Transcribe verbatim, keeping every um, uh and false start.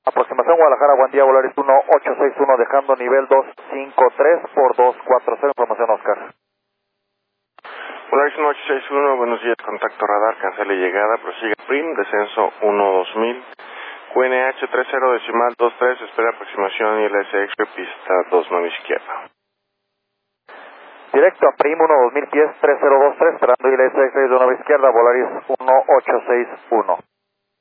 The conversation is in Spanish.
Aproximación Guadalajara, buen día, Volaris uno ocho seis uno, dejando nivel dos cinco tres por dos cuatro cero, información Oscar. Volaris uno ocho seis uno, buenos días, contacto radar, cancele llegada, prosigue Prim, descenso uno dos mil, Q N H tres cero decimal dos tres, espera aproximación I L S X, pista dos nueve izquierda. Directo a Prim uno dos mil pies tres cero dos tres, esperando I L S X dos nueve izquierda, Volaris uno ocho seis uno.